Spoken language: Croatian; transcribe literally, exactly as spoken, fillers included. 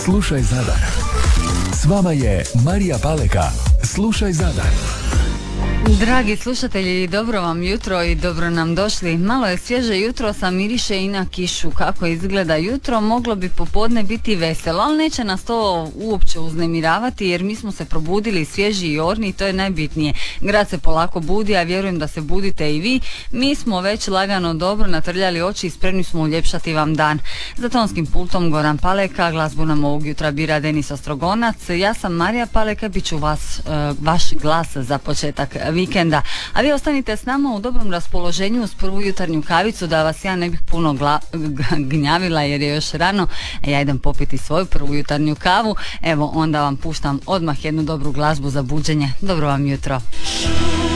Slušaj Zadar. S vama je Marija Paleka. Slušaj Zadar. Dragi slušatelji, dobro vam jutro i dobro nam došli. Malo je svježe jutro, sa miriše i na kišu. Kako izgleda jutro, moglo bi popodne biti veselo, ali neće nas to uopće uznemiravati jer mi smo se probudili svježi i orni i to je najbitnije. Grad se polako budi, a vjerujem da se budite i vi. Mi smo već lagano dobro natrljali oči i spremni smo uljepšati vam dan. Za tonskim pultom Goran Paleka, glazbu nam ovog jutra bira Denis Ostrogonac. Ja sam Marija Paleka, bit ću vas, vaš glas za početak vikenda. A vi ostanite s nama u dobrom raspoloženju uz prvu jutarnju kavicu, da vas ja ne bih puno gla, gnjavila jer je još rano. Ja idem popiti svoju prvu jutarnju kavu. Evo, onda vam puštam odmah jednu dobru glazbu za buđenje. Dobro vam jutro.